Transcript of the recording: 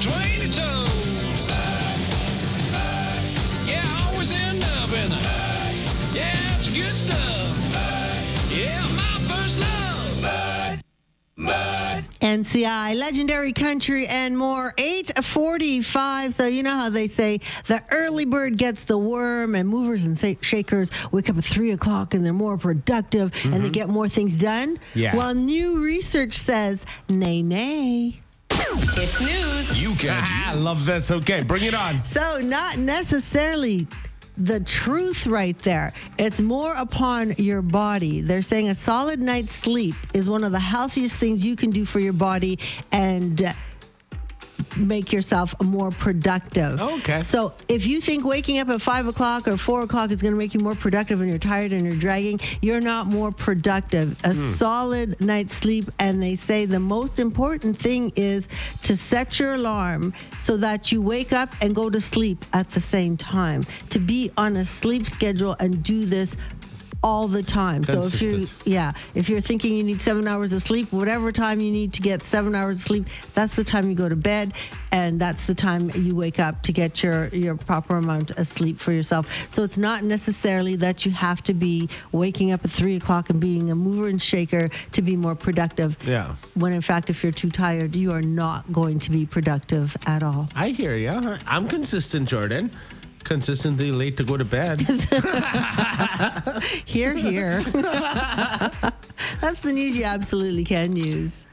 between your toes. Yeah, I always end up in the. Yeah, it's good stuff. Yeah, my first love. NCI, Legendary Country, and more. 8:45. So you know how they say the early bird gets the worm, and movers and shakers wake up at 3 o'clock and they're more productive and they get more things done. Yeah. Well, new research says nay. It's news. You can't. I love this. Okay, bring it on. So not necessarily the truth right there. It's more upon your body. They're saying a solid night's sleep is one of the healthiest things you can do for your body and make yourself more productive. Okay. So if you think waking up at 5 o'clock or 4 o'clock is going to make you more productive and you're tired and you're dragging, you're not more productive. A solid night's sleep, and they say the most important thing is to set your alarm so that you wake up and go to sleep at the same time. To be on a sleep schedule and do this all the time. Consistent. So if you're thinking you need 7 hours of sleep, whatever time you need to get 7 hours of sleep, that's the time you go to bed, and that's the time you wake up to get your proper amount of sleep for yourself. So it's not necessarily that you have to be waking up at 3 o'clock and being a mover and shaker to be more productive. Yeah. When in fact, if you're too tired, you are not going to be productive at all. I hear you. I'm consistent, Jordan. Consistently late to go to bed. Here. That's the news you absolutely can use.